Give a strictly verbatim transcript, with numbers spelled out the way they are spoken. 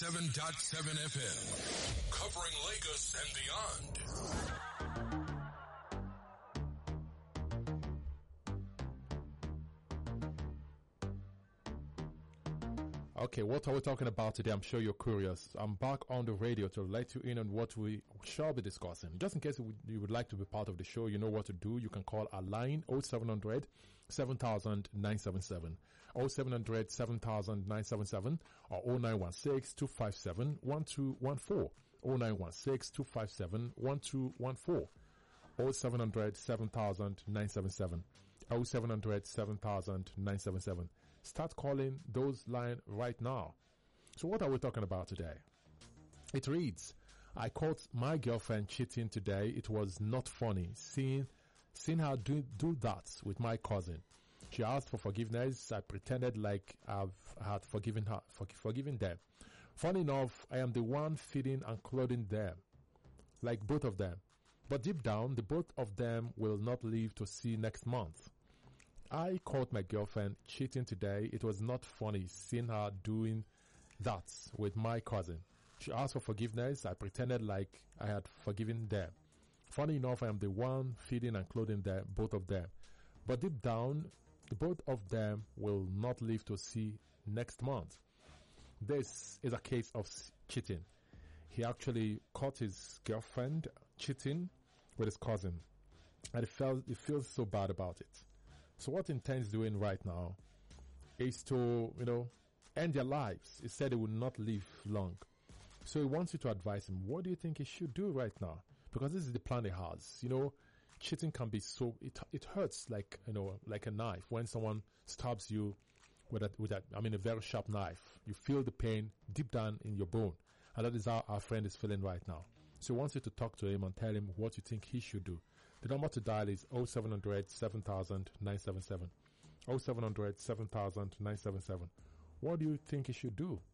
seven point seven F M, covering Lagos and beyond. Okay, what are we talking about today? I'm sure you're curious. I'm back on the radio to let you in on what we shall be discussing. Just in case you would like to be part of the show, you know what to do. You can call our line oh seven hundred, seven thousand, nine seven seven, oh seven hundred, seven thousand, nine seven seven, or oh nine one six, two five seven, one two one four, oh nine one six, two five seven, one two one four, oh seven hundred, seven thousand, nine seven seven. oh seven hundred, seven thousand, nine seven seven. Start calling those line right now. So what are we talking about today? It reads, I caught my girlfriend cheating today. It was not funny seeing, seeing her do, do that with my cousin. She asked for forgiveness. I pretended like I've had forgiven her, for, forgiven them. Funny enough, I am the one feeding and clothing them, like both of them. But deep down, the both of them will not live to see next month. I caught my girlfriend cheating today. It was not funny seeing her doing that with my cousin. She asked for forgiveness. I pretended like I had forgiven them. Funny enough, I am the one feeding and clothing them, both of them. But deep down, the both of them will not live to see next month. This is a case of cheating. He actually caught his girlfriend cheating with his cousin, and he felt he feels so bad about it. So what he intends doing right now is to, you know, end their lives. He said he will not live long. So he wants you to advise him. What do you think he should do right now? Because this is the plan he has. You know, cheating can be so, it it hurts like, you know, like a knife. When someone stabs you with a, with a, I mean, a very sharp knife, you feel the pain deep down in your bone. And that is how our friend is feeling right now. So he wants you to talk to him and tell him what you think he should do. The number to dial is oh seven hundred, seven thousand, nine seven seven. oh seven hundred, seven thousand, nine seven seven. What do you think he should do?